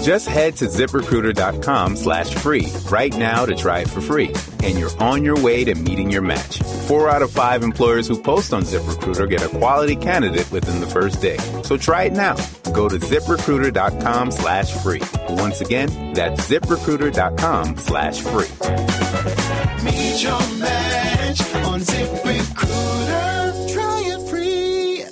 Just head to ZipRecruiter.com/free right now to try it for free. And you're on your way to meeting your match. 4 out of 5 employers who post on ZipRecruiter get a quality candidate within the first day. So try it now. Go to ZipRecruiter.com/free. Once again, that's ZipRecruiter.com/free. Meet your match on ZipRecruiter. Try it free.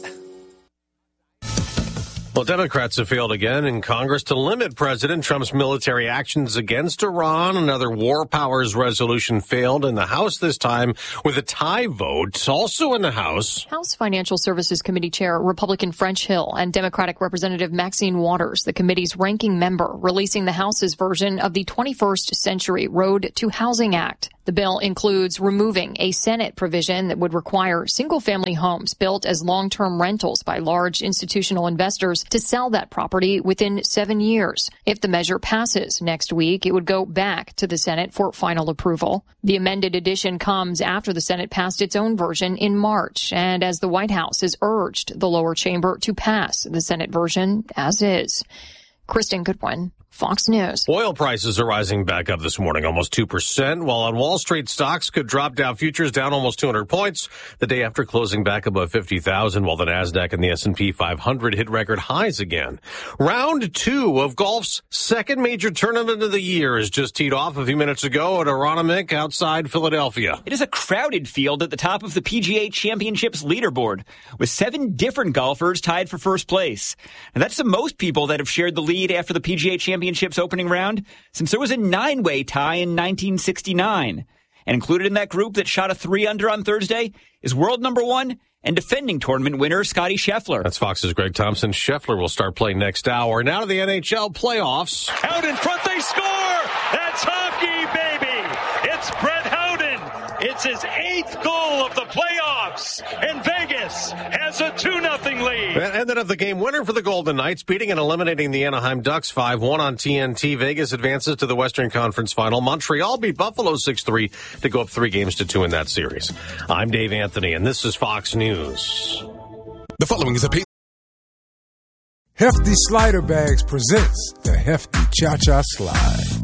Well, Democrats have failed again in Congress to limit President Trump's military actions against Iran. Another war powers resolution failed in the House this time with a tie vote. Also in the House Financial Services Committee Chair Republican French Hill and Democratic Representative Maxine Waters, the committee's ranking member, releasing the House's version of the 21st Century Road to Housing Act. The bill includes removing a Senate provision that would require single-family homes built as long-term rentals by large institutional investors to sell that property within 7 years. If the measure passes next week, it would go back to the Senate for final approval. The amended edition comes after the Senate passed its own version in March, and as the White House has urged the lower chamber to pass the Senate version as is. Kristen Goodwin, Fox News. Oil prices are rising back up this morning, almost 2%, while on Wall Street, stocks could drop. Dow futures down almost 200 points the day after closing back above 50,000, while the NASDAQ and the S&P 500 hit record highs again. Round 2 of golf's second major tournament of the year has just teed off a few minutes ago at Aronimink outside Philadelphia. It is a crowded field at the top of the PGA Championship's leaderboard, with 7 different golfers tied for first place. And that's the most people that have shared the lead after the PGA Championship's opening round since there was a 9-way tie in 1969. And included in that group that shot a 3-under on Thursday is world number 1 and defending tournament winner Scottie Scheffler. That's Fox's Greg Thompson. Scheffler will start playing next hour. Now to the NHL playoffs. Out in front, they score! That's hockey, baby! It's Brett Howden. It's his 8th goal of the playoffs, and Vegas has a 2-0 lead. That ended up the game winner for the Golden Knights, beating and eliminating the Anaheim Ducks 5-1 on TNT. Vegas advances to the Western Conference Final. Montreal beat Buffalo 6-3 to go up 3-2 in that series. I'm Dave Anthony, and this is Fox News. The following is a Hefty Slider Bags presents the Hefty Cha-Cha Slide.